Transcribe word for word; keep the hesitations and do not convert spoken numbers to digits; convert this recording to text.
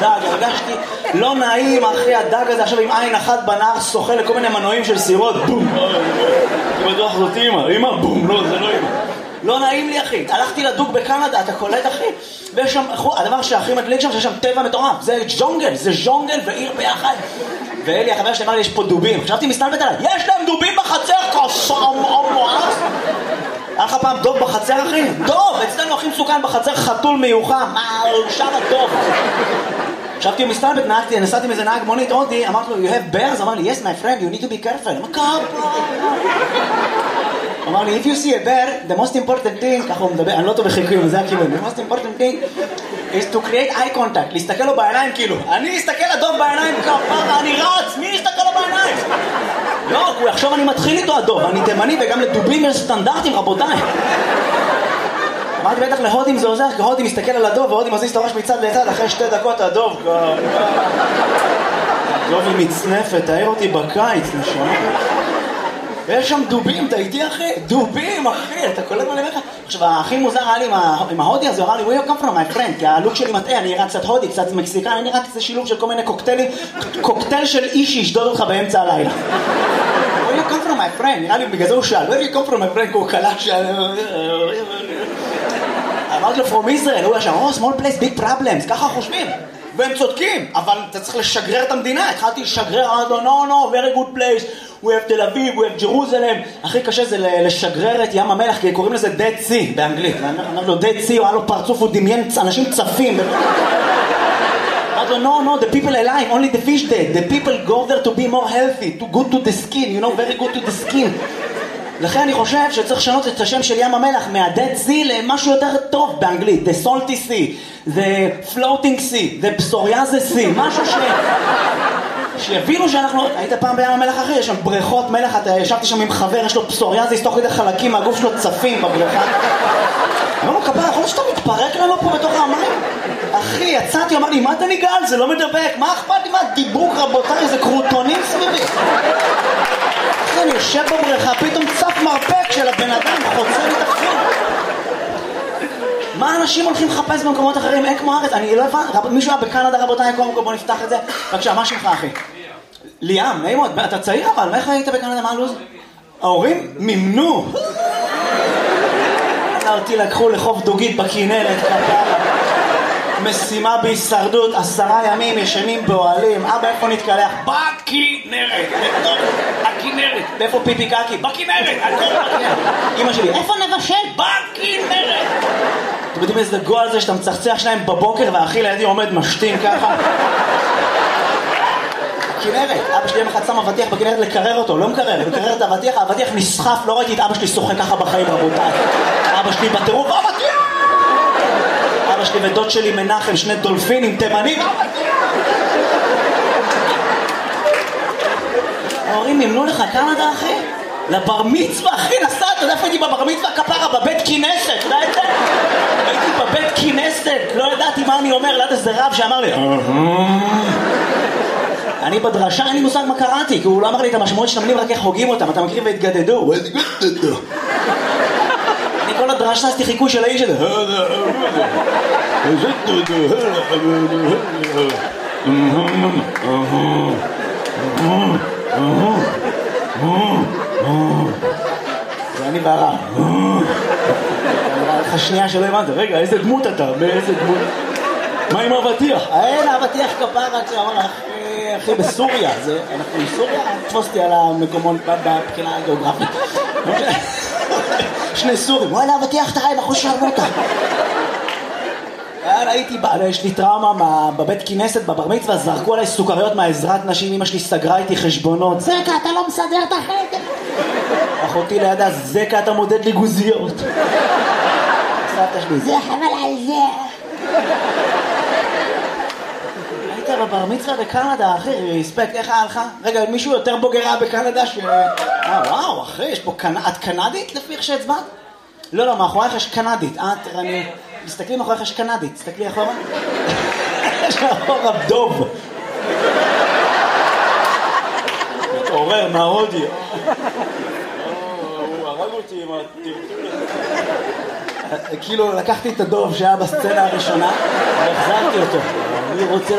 הדג, הרגשתי לא נעים, אחי, הדג הזה עכשיו עם עין אחת בנהר שוחה לכל מיני מנועים של סירות, בום, אני בטוח זאת אימא, אימא, בום, לא, זה לא אימא. לא נעים לי, אחי. הלכתי לדוג בקנדה, אתה קולט, אחי? ויש שם, הדבר שהכי מדליק שם, שיש שם טבע מטורף. זה ג'ונגל, זה ז'ונגל ועיר ביחד. ואלי, החבר שלי אמר לי, יש פה דובים. חשבתי מסתלבט עליי, יש להם דובים בחצר, כסום, מואס. היה לך פעם דוב בחצר, אחי? דוב! אצלנו הכי מסוכן בחצר, חתול מיוחם. מה, שם הדוב. חשבתי מסתלבט, נהגתי, נסעתי מזה נהג מונית הודי, אמרתי לו, you have bears? אמר לי, yes, my friend, you need to be careful. מה קרה? אמר לי, if you see a bear, the most important thing, ככה הוא מדבר, אני לא טוב בחיקויים, זה הכיוון, the most important thing is to create eye contact, להסתכל לו בעיניים כאילו, אני אסתכל לדוב בעיניים כפרה, אני רץ, מי יסתכל לו בעיניים? לא, הוא יחשוב אני מתחיל איתו הדוב, אני תימני וגם לדובים יש סטנדרטים, רבותיי. אמרתי בטח להודים זה עוזר, כי הודים מסתכל על הדוב, והודים מזיז את הראש מצד לצד, אחרי שתי דקות הדוב, הדוב היא מצנפת, תאר אותי בקיץ, נשמע. יש שם דובים, אתה איתי אחי? דובים אחי, אתה קולט מה למך? עכשיו, הכי מוזר היה לי עם ההודי הזה, הוא אמר לי, where you come from my friend? כי הלוק שלי מטעה, אני נראה קצת הודי, קצת מקסיקן, אני נראה קצת שילוב של כל מיני קוקטיילים, קוקטייל של איש שישדוד אותך באמצע הלילה. where you come from my friend? נראה לי, בגלל זה הוא שאל, where you come from my friend? כי הוא קלט שאל... אמרתי לו, from Israel, הוא ישר, oh, small place, big problems, ככה חושבים. והם צודקים, אבל אתה צריך לשגרר את המדינה. התחלתי לשגרר, אמרתי לו, no, no, very good place. We have תל אביב, we have Jerusalem. הכי קשה זה לשגרר את ים המלח, כי קוראים לזה Dead Sea באנגלית. אמרתי לו, Dead Sea, הוא היה לו פרצוף, הוא דמיין אנשים צפים. אמרתי לו, no, no, the people alive, only the fish dead. The people go there to be more healthy, to good to the skin, you know, very good to the skin. לכן אני חושב שצריך לשנות את השם של ים המלח מה-Dead Sea למשהו יותר טוב באנגלית. The Salty Sea, The Floating Sea, The Psoriasis Sea, משהו ש... שיבינו שאנחנו... היית פעם בים המלח אחי, יש שם בריכות מלח, אתה ישבתי שם עם חבר, יש לו פסוריאזיס, תוך כדי חלקים מהגוף שלו צפים בבריכה. אמר לו, כפרה, יכול להיות שאתה מתפרק לנו פה בתוך המים? אחי, יצאתי, אמר לי, מה אתה ניגל? זה לא מדבק, מה אכפת לי? מה דיבוק רבותיי, זה קרוטונים סביבי. אחי, אני יושב בבריכה, פתאום צף מרפק של הבן אדם, חוצה לי תחזור. מה אנשים הולכים לחפש במקומות אחרים? אין כמו ארץ, אני לא הבא, מישהו היה בקנדה רבותיי, קודם כל בוא נפתח את זה. בבקשה, מה שלך אחי? ליאם, נעים מאוד, אתה צעיר אבל, מה איך היית בקנדה, מה הלוז? ההורים מימנו. אותי לקחו לחוף דוגית בכנרת, משימה בהישרדות, עשרה ימים ישנים באוהלים. אבא, איפה נתקלח? בכנרת, בתוך הכנרת. ואיפה פיפי קקי? בכנרת, הכל בכנרת. אמא שלי, איפה נבשל? בכנרת. אתם יודעים איזה גול זה שאתה מצחצח שלהם בבוקר והאחי לידי עומד משתין ככה? כנרת, אבא שלי יום אחד שם אבטיח בכנרת לקרר אותו, לא מקרר, לקרר את האבטיח, האבטיח נסחף, לא ראיתי את אבא שלי שוחק ככה בחיים רבותיי. אבא שלי בטירוף, אבטיח! אבא שלי ודוד שלי מנחם, שני דולפינים, תימנים, אבטיח! ההורים מימנו לך קנדה אחי? לבר מצווה אחי, נסעת, אתה יודע איפה הייתי בבר מצווה כפרה, בבית כנסת, לא יודע? הייתי בבית כנסת, לא ידעתי מה אני אומר, ליד איזה רב שאמר לי אני בדרשה, אין לי מושג מה קראתי, כי הוא לא אמר לי את המשמעות של המילים, רק איך הוגים אותם, אתה מכיר והתגדדו, התגדדו. אני כל הדרשה עשיתי חיקוי של האיש הזה. זה אני בערה. לך שנייה שלא הבנת, רגע, איזה דמות אתה, באיזה דמות? מה עם אבטיח? אין, אבטיח כפר רק שאמר לך, אחי, בסוריה, אנחנו בסוריה, תפוסתי על המקומות בבחינה הגיאוגרפית. שני סורים, וואלה, אבטיח תראי, בחוש שרמוטה. הייתי, יש לי טראומה בבית כנסת, בבר מצווה, זרקו עליי סוכריות מהעזרת נשים, אמא שלי סגרה איתי חשבונות. זקה, אתה לא מסדר את החדר. אחותי לידה, זקה, אתה מודד לי גוזיות. סבתא שלי, זה חבל על זה. היית בבר מצווה בקנדה, אחי, ריספקט, איך היה לך? רגע, מישהו יותר בוגרה בקנדה ש... אה, וואו, אחי, יש פה קנ... את קנדית לפי איך שהצבעת? לא, לא, מאחורייך יש קנדית. אה, תראה, אני... תסתכלי מאחורייך יש קנדית. תסתכלי אחורה. יש מאחורה דוב. מתעורר מההודי. הוא הרג אותי עם הטרטור. כאילו, לקחתי את הדוב שהיה בסצנה הראשונה והחזרתי אותו. אני רוצה